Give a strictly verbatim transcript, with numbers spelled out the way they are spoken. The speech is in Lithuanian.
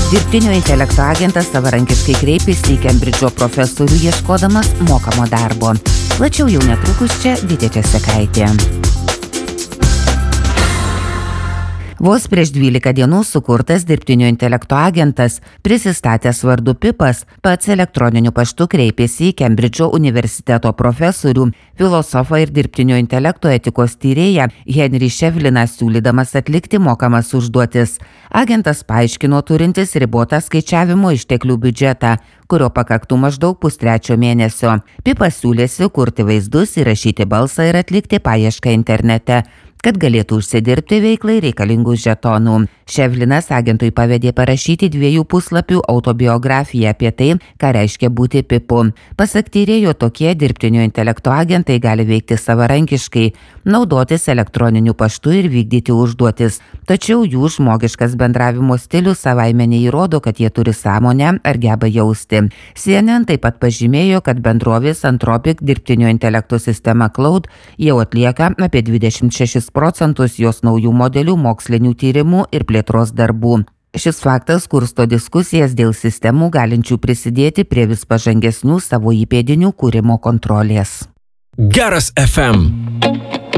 Dirbtinio intelekto agentas savarankiškai kreipėsi į Kembridžo profesorių ieškodamas mokamo darbo. Plačiau jau netrukus čia Vidė Česekaitė. Vos prieš dvylika dienų sukurtas dirbtinio intelekto agentas, prisistatęs vardu Pipas, pats elektroniniu paštu kreipėsi į Kembridžo universiteto profesorių, filosofą ir dirbtinio intelekto etikos tyrėją Henry Shevliną, siūlydamas atlikti mokamas užduotis. Agentas paaiškino turintis ribotą skaičiavimo išteklių biudžetą, kurio pakaktų maždaug pustrečio mėnesio. Pipas siūlėsi kurti vaizdus, įrašyti balsą ir atlikti paiešką internete, kad galėtų užsidirbti veiklai reikalingų žetonų. Ševlinas agentui pavedė parašyti dviejų puslapių autobiografiją apie tai, ką reiškia būti Pipu. Pasak tyrėjo, tokie dirbtinio intelekto agentai gali veikti savarankiškai, naudotis elektroniniu paštu ir vykdyti užduotis. Tačiau jų žmogiškas bendravimo stilius savaime neįrodo, kad jie turi sąmonę ar geba jausti. C N N taip pat pažymėjo, kad bendrovės Anthropic dirbtinio intelekto sistema Claude jau atlieka apie dvidešimt šešis procentus jos naujų modelių mokslinių tyrimų ir plėtros darbų. Šis faktas kursto diskusijas dėl sistemų galinčių prisidėti prie vis pažangesnių savo įpėdinių kūrimo kontrolės. Geras F M.